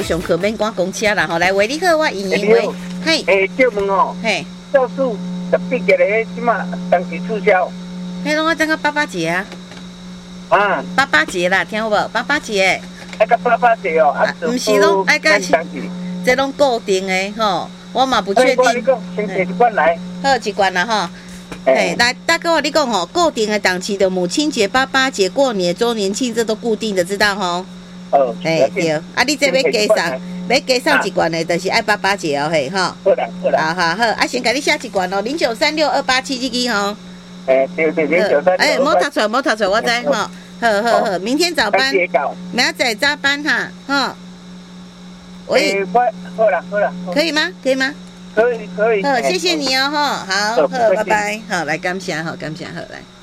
上课免赶公车啦吼。来，喂，你好，我莹莹喂，嘿， 借问哦， 嘿， 教授特别节咧，即马当时促销。 迄拢我整个88节啊， 啊 88节啦，听有无？88节， 爱个88节哦， 毋是拢爱个是，这拢固定的吼，我嘛不确定。 你讲，先摕一罐来。 好，一罐啦吼。哎，来，大哥，我你讲吼，固定的档期的母亲节、88节、过年、周年庆，这都固定的，知道吼？ 哦， 哎对，啊，你这要加上，要加上一罐的，就是爱88节哦，嘿，吼。 好啦，好啦。 好，啊，先给你写一罐哦，09362877这个吼。 对，093628。 哎，莫读出来，莫读出来，我知吼。好，明天早班，明仔早班哈，哈。喂。 好啦。 可以吗？可以。 可以。 好，谢谢你哦，哈，好，拜拜，好，来感谢，好，来。